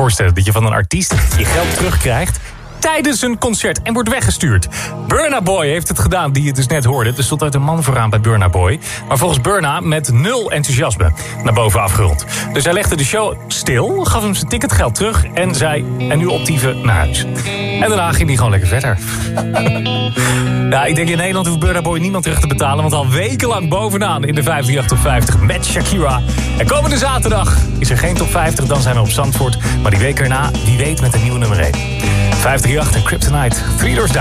voorstellen dat je van een artiest je geld terugkrijgt tijdens een concert en wordt weggestuurd. Burna Boy heeft het gedaan, die je dus net hoorde. Er stond uit een man vooraan bij Burna Boy. Maar volgens Burna met 0 enthousiasme naar boven afgerond. Dus hij legde de show stil, gaf hem zijn ticketgeld terug en zei, en nu optieven naar huis. En daarna ging hij gewoon lekker verder. Ja, ik denk in Nederland hoeft Burna Boy niemand terug te betalen, want al wekenlang bovenaan in de 538 Top 50 met Shakira. En komende zaterdag is er geen Top 50, dan zijn we op Zandvoort. Maar die week erna, wie weet met een nieuwe nummer 1. 538 en Kryptonite, Three Doors Down.